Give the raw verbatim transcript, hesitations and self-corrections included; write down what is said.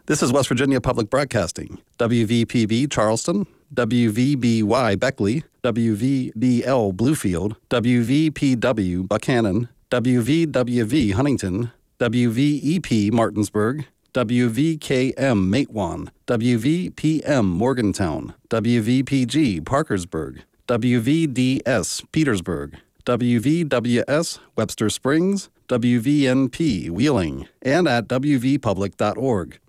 This is West Virginia Public Broadcasting, W V P B Charleston, W V B Y Beckley, W V B L Bluefield, W V P W Buchanan, W V W V Huntington, W V E P Martinsburg, W V K M Matewan, W V P M Morgantown, W V P G Parkersburg, W V D S Petersburg, W V W S Webster Springs, W V N P Wheeling, and at W V public dot org.